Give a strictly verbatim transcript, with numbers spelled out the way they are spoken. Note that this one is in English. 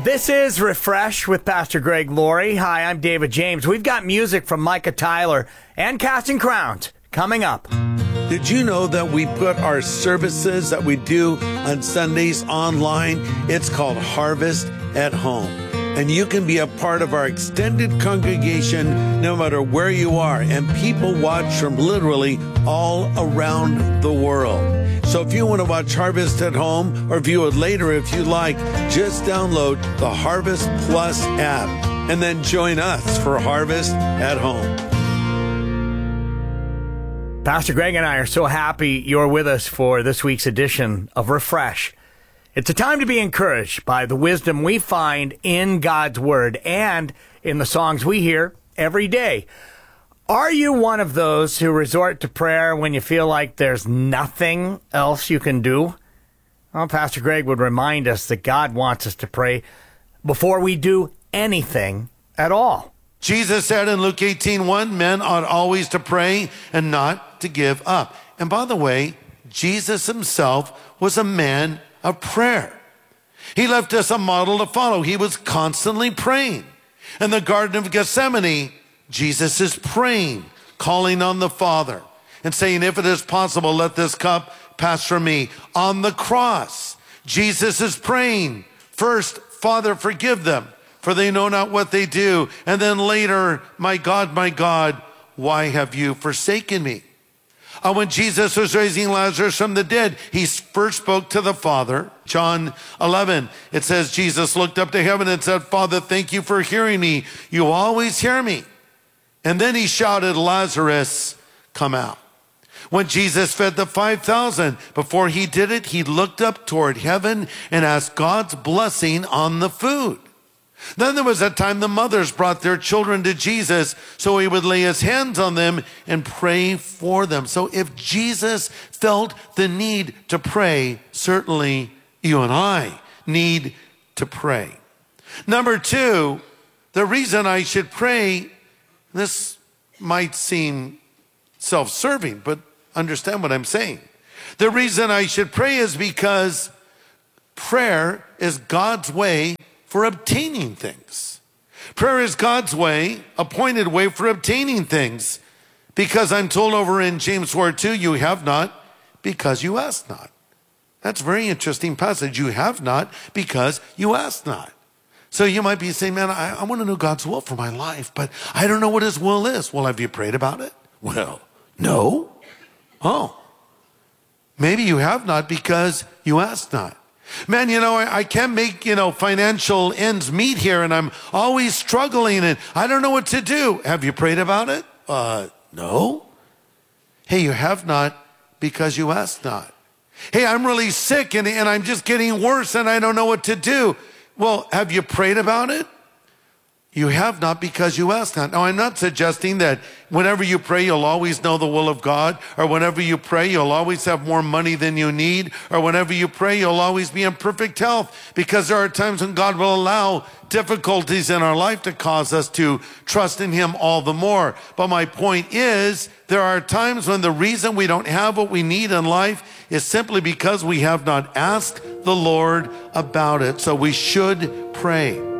This is Refresh with Pastor Greg Laurie. Hi, I'm David James. We've got music from Micah Tyler and Casting Crowns coming up. Did you know that we put our services that we do on Sundays online? It's called Harvest at Home. And you can be a part of our extended congregation no matter where you are. And people watch from literally all around the world. So if you want to watch Harvest at Home or view it later if you like, just download the Harvest Plus app and then join us for Harvest at Home. Pastor Greg and I are so happy you're with us for this week's edition of Refresh. It's a time to be encouraged by the wisdom we find in God's Word and in the songs we hear every day. Are you one of those who resort to prayer when you feel like there's nothing else you can do? Well, Pastor Greg would remind us that God wants us to pray before we do anything at all. Jesus said in Luke eighteen one, men ought always to pray and not to give up. And by the way, Jesus himself was a man of prayer. He left us a model to follow. He was constantly praying. In the Garden of Gethsemane, Jesus is praying, calling on the Father and saying, if it is possible, let this cup pass from me. On the cross, Jesus is praying, first, Father, forgive them, for they know not what they do. And then later, my God, my God, why have you forsaken me? Uh, when Jesus was raising Lazarus from the dead, he first spoke to the Father. John eleven, it says, Jesus looked up to heaven and said, Father, thank you for hearing me. You always hear me. And then he shouted, Lazarus, come out. When Jesus fed the five thousand, before he did it, he looked up toward heaven and asked God's blessing on the food. Then there was a time the mothers brought their children to Jesus so he would lay his hands on them and pray for them. So if Jesus felt the need to pray, certainly you and I need to pray. Number two, the reason I should pray, this might seem self-serving, but understand what I'm saying. The reason I should pray is because prayer is God's way for obtaining things. Prayer is God's way, appointed way for obtaining things. Because I'm told over in James four two, you have not because you ask not. That's a very interesting passage. You have not because you ask not. So you might be saying, man, I, I want to know God's will for my life, but I don't know what his will is. Well, have you prayed about it? Well, no. Oh, maybe you have not because you ask not. Man, you know, I, I can't make, you know, financial ends meet here, and I'm always struggling, and I don't know what to do. Have you prayed about it? Uh, no. Hey, you have not because you asked not. Hey, I'm really sick, and, and I'm just getting worse, and I don't know what to do. Well, have you prayed about it? You have not because you ask not. Now, I'm not suggesting that whenever you pray, you'll always know the will of God, or whenever you pray, you'll always have more money than you need, or whenever you pray, you'll always be in perfect health, because there are times when God will allow difficulties in our life to cause us to trust in him all the more. But my point is, there are times when the reason we don't have what we need in life is simply because we have not asked the Lord about it. So we should pray.